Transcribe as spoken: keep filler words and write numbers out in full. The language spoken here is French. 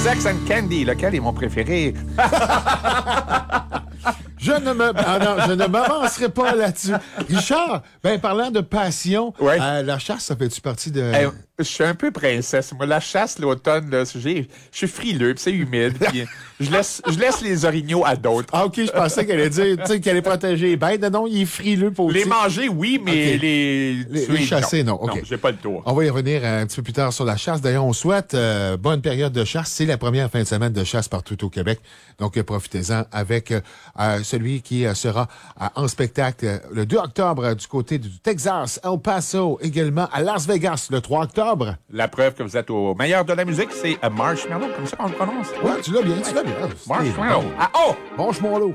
Sex and Candy, lequel est mon préféré? Je ne me, ah non, je ne m'avancerai pas là-dessus. Richard, ben, parlant de passion, ouais. euh, la chasse, ça fait-tu partie de... Hey, je suis un peu princesse. Moi, la chasse, l'automne, là, j'ai- je suis frileux, puis c'est humide, puis je laisse, je laisse les orignaux à d'autres. Ah, OK, je pensais qu'elle allait dire, tu sais, qu'elle allait protéger les bêtes. Non, il est frileux pour Les manger, oui, mais OK. les... Les, tuer, les chasser, non. OK. Non, j'ai pas le tour. On va y revenir un petit peu plus tard sur la chasse. D'ailleurs, on souhaite euh, bonne période de chasse. C'est la première fin de semaine de chasse partout au Québec. Donc, euh, profitez-en avec euh, euh, celui qui euh, sera euh, en spectacle euh, le deux octobre euh, du côté du Texas, El Paso, également à Las Vegas le trois octobre. La preuve que vous êtes au meilleur de la musique, c'est euh, Marshmallow, comme ça qu'on le prononce. Ouais, tu l'as bien, tu l'as bien. Marshmallow. Ah, oh! Mange mon lot.